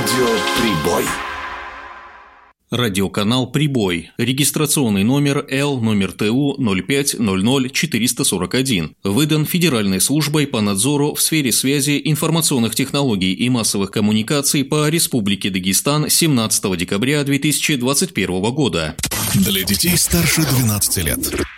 Радио «Прибой». Радиоканал «Прибой». Регистрационный номер Л-ТУ 0500441. Выдан Федеральной службой по надзору в сфере связи, информационных технологий и массовых коммуникаций по Республике Дагестан 17 декабря 2021 года. Для детей старше 12 лет.